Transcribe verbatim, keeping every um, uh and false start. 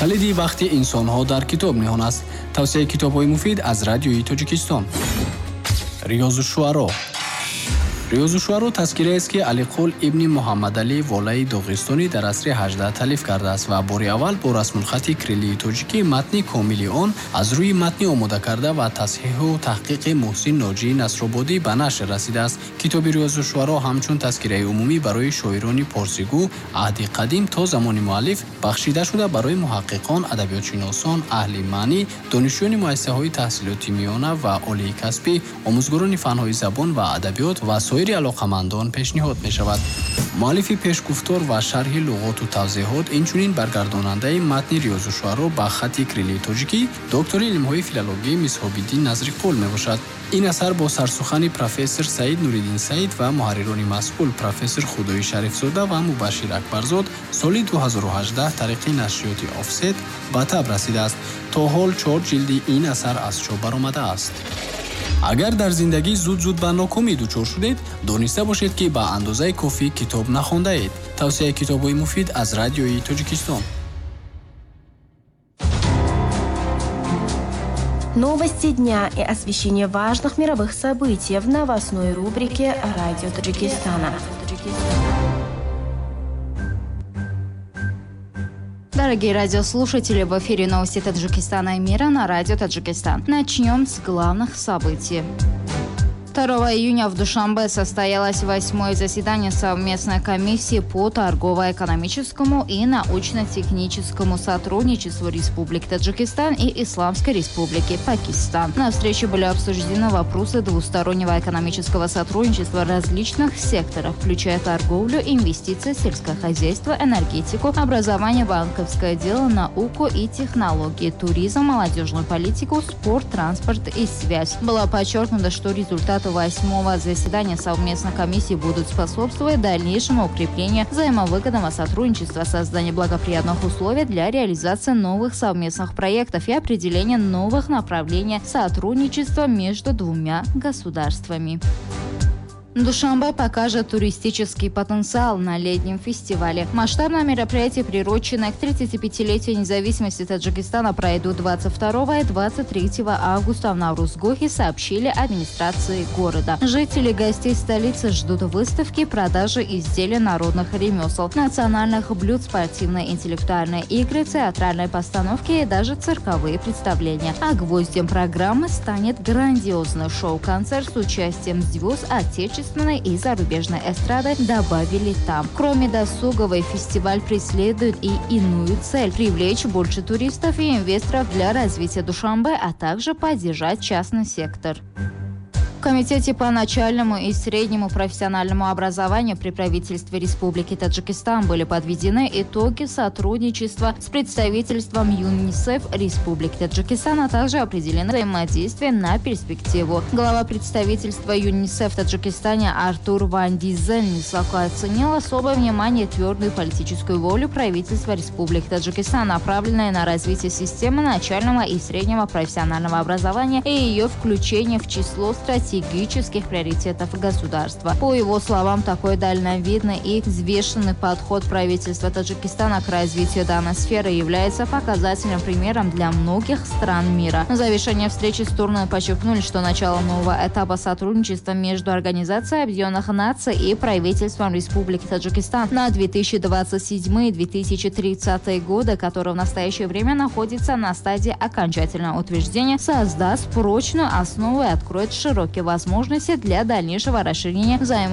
калиди вақти инсонҳо дар китоб ниҳон аст. тавсияи китобҳои муфид аз радиои Тоҷикистон. риёзушуаро. риёзушуаро таскираест ки Алиқул ибни Муҳаммадалӣ волаи Доғистонӣ дар асри ҳаждаҳ таълиф кардааст ва бори аввал бо расмулхати крилии тоҷикӣ матни комили он аз рӯи матни омода карда ва тасҳиҳу таҳқиқи Муҳсин Ноҷии Насрободӣ ба нашр расидааст. Китоби риёзушуаро ҳамчун таскираи умумӣ барои шоирони порсигӯ аҳди қадим то замони муаллиф бахшида шуда барои муҳаққиқон, адабиётшиносон, аҳли маънӣ, донишҷӯёни муассисаҳои таҳсилоти миёна ва олии касбӣ, омӯзгорони фанҳои забон ва адабиёт ва соири алоқамандон пешниҳод мешавад. муаллифи пешгуфтор ва шарҳи луғоту тавзеҳот инчунин баргардонандаи матни риёзушуаро ба хати крилии тоҷикӣ доктори илмҳои филологӣ Мисҳобиддин Назриқул мебошад. ин асар бо сарсухани профессор Саид Нуриддин Саид ва муҳаррирони масъул профессор Худои Шарифзода ва Мубашшир Акбарзод соли ду ҳазору ҳаждаҳ тариқи нашриёти Офсет ба таб расидааст. то ҳол чор ҷилди ин асар аз чоп баромадааст. агар дар зиндагӣ зуд-зуд ба нокомӣ дучор шудед, дониста бошед, ки ба андозаи кофӣ китоб нахондаед. тавсияи китобҳои муфид аз радиои Тоҷикистон. Новости дня и освещение важных мировых событий в новостной рубрике «Радио Таджикистана». Дорогие радиослушатели, в эфире новости Таджикистана и мира на радио Таджикистан. Начнем с главных событий. второго июня в Душанбе состоялось восьмое заседание совместной комиссии по торгово-экономическому и научно-техническому сотрудничеству Республики Таджикистан и Исламской Республики Пакистан. На встрече были обсуждены вопросы двустороннего экономического сотрудничества в различных секторах, включая торговлю, инвестиции, сельское хозяйство, энергетику, образование, банковское дело, науку и технологии, туризм, молодежную политику, спорт, транспорт и связь. Было подчеркнуто, что результаты восьмого заседания совместной комиссии будут способствовать дальнейшему укреплению взаимовыгодного сотрудничества, созданию благоприятных условий для реализации новых совместных проектов и определения новых направлений сотрудничества между двумя государствами. Душанбе покажет туристический потенциал на летнем фестивале. Масштабное мероприятие, приуроченное к тридцатипятилетию независимости Таджикистана, пройдут двадцать второго и двадцать третьего августа в Наврузгохе, сообщили администрации города. Жители и гостей столицы ждут выставки, продажи изделий народных ремесел, национальных блюд, спортивные интеллектуальные игры, театральные постановки и даже цирковые представления. А гвоздем программы станет грандиозный шоу-концерт с участием звезд отечественных и зарубежной эстрады, добавили там. Кроме досуговой, фестиваль преследует и иную цель – привлечь больше туристов и инвесторов для развития Душанбе, а также поддержать частный сектор. В Комитете по начальному и среднему профессиональному образованию при правительстве Республики Таджикистан были подведены итоги сотрудничества с представительством ЮНИСЕФ Республики Таджикистан, а также определены взаимодействие на перспективу. Глава представительства ЮНИСЕФ в Таджикистане Артур Ван Дизель высоко оценил особое внимание и твердую политическую волю правительства Республики Таджикистан, направленное на развитие системы начального и среднего профессионального образования и ее включение в число стратегических стратегических приоритетов государства. По его словам, такой дальновидный и взвешенный подход правительства Таджикистана к развитию данной сферы является показательным примером для многих стран мира. На завершение встречи стороны подчеркнули, что начало нового этапа сотрудничества между Организацией Объединенных Наций и правительством Республики Таджикистан на две тысячи двадцать седьмой — две тысячи тридцатый годы, который в настоящее время находится на стадии окончательного утверждения, создаст прочную основу и откроет широкие возможности для дальнейшего расширения взаимодействия